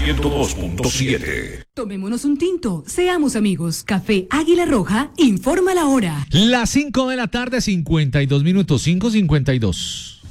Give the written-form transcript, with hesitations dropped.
102.7. Tomémonos un tinto, seamos amigos. Café Águila Roja informa la hora. Las 5 de la tarde, 52 minutos, 5:52.